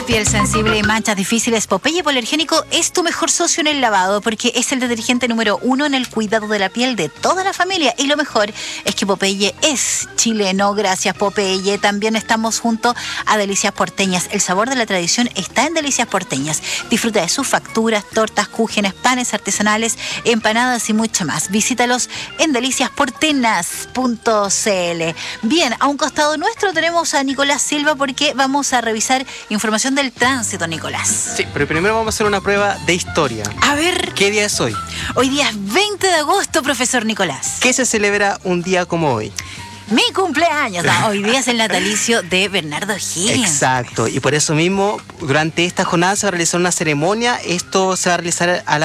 piel sensible y manchas difíciles, Popeye Polergénico es tu mejor socio en el lavado porque es el detergente número 1 en el cuidado de la piel de toda la familia. Y lo mejor es que Popeye es chileno. Gracias, Popeye. También estamos junto a Delicias Porteñas. El sabor de la tradición está en Delicias Porteñas. Disfruta de sus facturas, tortas, cúgenes, panes artesanales, empanadas y mucho más. Visítalos en deliciasportenas.cl. Bien, a un costado nuestro tenemos a Nicolás Silva porque vamos a revisar información del tránsito, Nicolás. Sí, pero primero vamos a hacer una prueba de historia. A ver. ¿Qué día es hoy? Hoy día es 20 de agosto, profesor Nicolás. ¿Qué se celebra un día como hoy? Mi cumpleaños. Hoy día es el natalicio de Bernardo Higgins. Exacto, y por eso mismo, durante esta jornada se va a realizar una ceremonia. Esto se va a realizar a